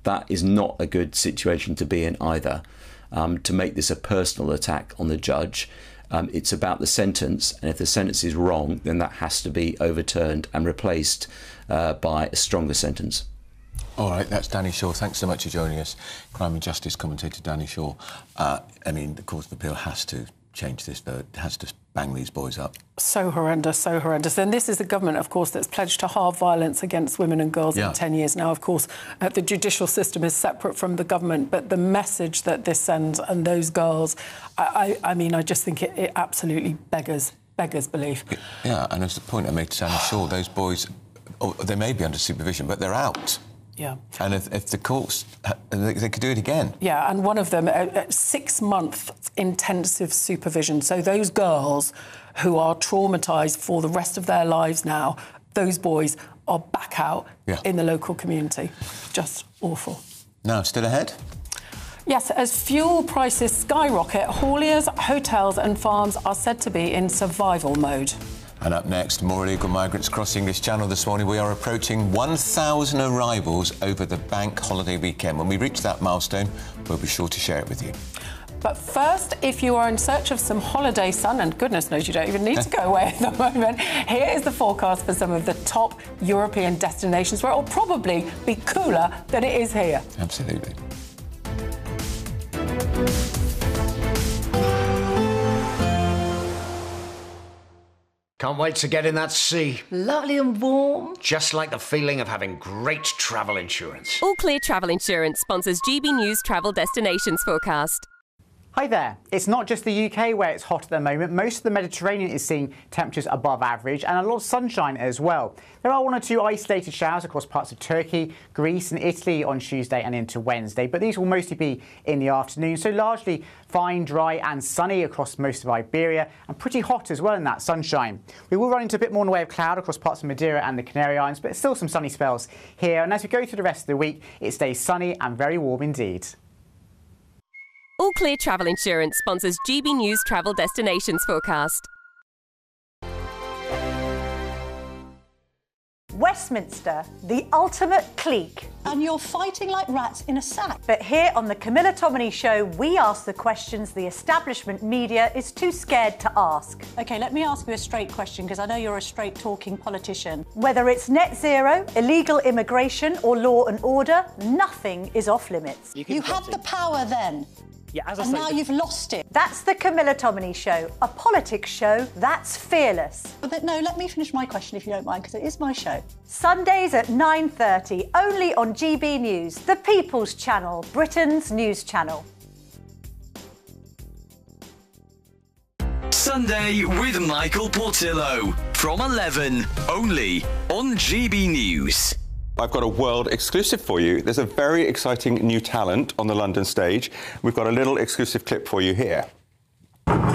that is not a good situation to be in either. To make this a personal attack on the judge. It's about the sentence, and if the sentence is wrong, then that has to be overturned and replaced by a stronger sentence. All right, that's Danny Shaw. Thanks so much for joining us. Crime and Justice commentator Danny Shaw. I mean, the Court of Appeal has to change this, though. It has to bang these boys up. So horrendous, so horrendous. And this is the government, of course, that's pledged to halve violence against women and girls in 10 years. Now, of course, the judicial system is separate from the government, but the message that this sends and those girls, I mean, I just think it absolutely beggars belief. Yeah, and as the point I made to Danny Shaw, those boys, they may be under supervision, but they're out. Yeah. And if the courts, they could do it again. Yeah, and one of them, 6 months intensive supervision. So those girls who are traumatised for the rest of their lives now, those boys are back out in the local community. Just awful. Now, still ahead? Yes, as fuel prices skyrocket, hauliers, hotels and farms are said to be in survival mode. And up next, more illegal migrants cross the English Channel this morning. We are approaching 1,000 arrivals over the bank holiday weekend. When we reach that milestone, we'll be sure to share it with you. But first, if you are in search of some holiday sun, and goodness knows you don't even need to go away at the moment, here is the forecast for some of the top European destinations where it will probably be cooler than it is here. Absolutely. Can't wait to get in that sea. Lovely and warm. Just like the feeling of having great travel insurance. All Clear Travel Insurance sponsors GB News Travel Destinations forecast. Hi there. It's not just the UK where it's hot at the moment. Most of the Mediterranean is seeing temperatures above average and a lot of sunshine as well. There are one or two isolated showers across parts of Turkey, Greece and Italy on Tuesday and into Wednesday, but these will mostly be in the afternoon, so largely fine, dry and sunny across most of Iberia and pretty hot as well in that sunshine. We will run into a bit more in the way of cloud across parts of Madeira and the Canary Islands, but still some sunny spells here, and as we go through the rest of the week, it stays sunny and very warm indeed. All Clear Travel Insurance sponsors GB News Travel Destinations forecast. Westminster, the ultimate clique. And you're fighting like rats in a sack. But here on the Camilla Tominey Show, we ask the questions the establishment media is too scared to ask. OK, let me ask you a straight question, because I know you're a straight-talking politician. Whether it's net zero, illegal immigration or law and order, nothing is off limits. You had the power then. Yeah, as I and say, now you've lost it. That's the Camilla Tominey Show, a politics show that's fearless. But no, let me finish my question if you don't mind, because it is my show. Sundays at 9:30, only on GB News, the People's Channel, Britain's news channel. Sunday with Michael Portillo from 11, only on GB News. I've got a world exclusive for you. There's a very exciting new talent on the London stage. We've got a little exclusive clip for you here.